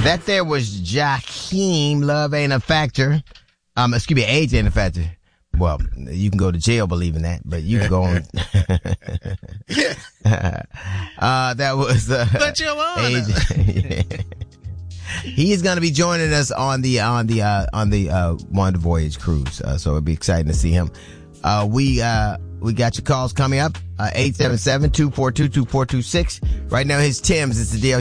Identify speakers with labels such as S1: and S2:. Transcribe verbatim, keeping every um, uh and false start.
S1: That there was Jaheim. Love ain't a factor. Um, excuse me, age ain't a factor. Well, you can go to jail believing that, but you can go on. uh, that was, uh,
S2: But you
S1: age. He is going to be joining us on the, on the, uh, on the, uh, Wonder Voyage cruise. Uh, so it'll be exciting to see him. Uh, we, uh, we got your calls coming up, uh, eight seven seven, two four two, two four two six. Right now, his Tim's. It's the deal.